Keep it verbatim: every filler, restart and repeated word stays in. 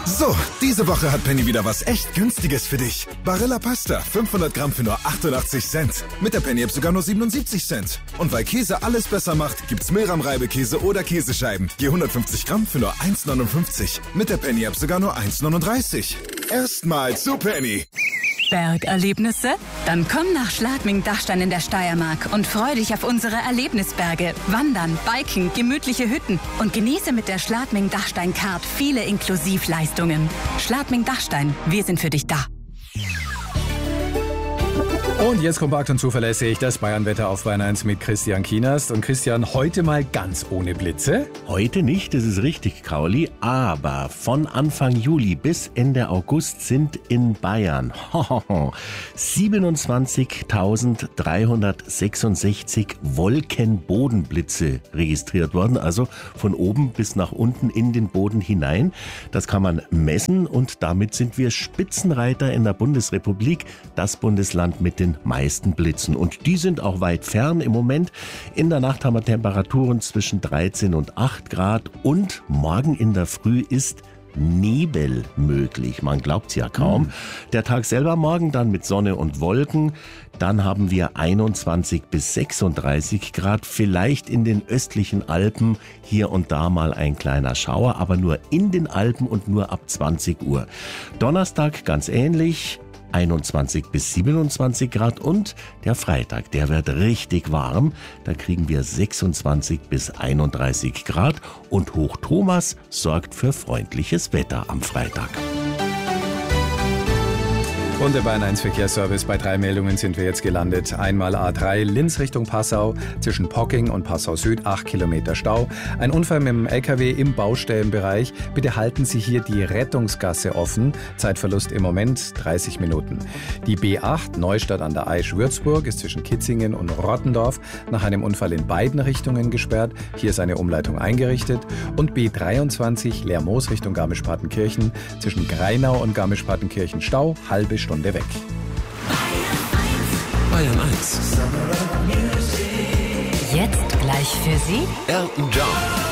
So, diese Woche hat Penny wieder was echt Günstiges für dich. Barilla Pasta, fünfhundert Gramm für nur achtundachtzig Cent. Mit der Penny-App sogar nur siebenundsiebzig Cent. Und weil Käse alles besser macht, gibt's Milram-Reibekäse oder Käsescheiben. Je hundertfünfzig Gramm für nur eins neunundfünfzig. Mit der Penny-App sogar nur eins neununddreißig. Erstmal zu Penny. Bergerlebnisse? Dann komm nach Schladming-Dachstein in der Steiermark und freu dich auf unsere Erlebnisberge. Wandern, Biken, gemütliche Hütten und genieße mit der Schladming-Dachstein-Card viele Inklusivleistungen. Schladming-Dachstein, wir sind für dich da. Und jetzt kompakt und zuverlässig das Bayern-Wetter auf Bayern eins mit Christian Kienast. Und Christian, heute mal ganz ohne Blitze? Heute nicht, das ist richtig, Kauli. Aber von Anfang Juli bis Ende August sind in Bayern siebenundzwanzigtausenddreihundertsechsundsechzig Wolkenbodenblitze registriert worden. Also von oben bis nach unten in den Boden hinein. Das kann man messen und damit sind wir Spitzenreiter in der Bundesrepublik. Das Bundesland mit den meisten Blitzen. Und die sind auch weit fern im Moment. In der Nacht haben wir Temperaturen zwischen dreizehn und acht Grad und morgen in der Früh ist Nebel möglich. Man glaubt's ja kaum. Mhm. Der Tag selber morgen dann mit Sonne und Wolken. Dann haben wir einundzwanzig bis sechsunddreißig Grad. Vielleicht in den östlichen Alpen hier und da mal ein kleiner Schauer, aber nur in den Alpen und nur ab zwanzig Uhr. Donnerstag ganz ähnlich. einundzwanzig bis siebenundzwanzig Grad und der Freitag, der wird richtig warm. Da kriegen wir sechsundzwanzig bis einunddreißig Grad und Hoch Thomas sorgt für freundliches Wetter am Freitag. Und der Bayern eins Verkehrsservice. Bei drei Meldungen sind wir jetzt gelandet. Einmal A drei Linz Richtung Passau, zwischen Pocking und Passau Süd, acht Kilometer Stau. Ein Unfall mit dem L K W im Baustellenbereich. Bitte halten Sie hier die Rettungsgasse offen. Zeitverlust im Moment dreißig Minuten. Die B acht Neustadt an der Aisch Würzburg ist zwischen Kitzingen und Rottendorf nach einem Unfall in beiden Richtungen gesperrt. Hier ist eine Umleitung eingerichtet. Und B dreiundzwanzig Lermoos Richtung Garmisch-Partenkirchen, zwischen Greinau und Garmisch-Partenkirchen Stau, halbe Stunde weg. Bayern eins. Jetzt gleich für Sie Elton John.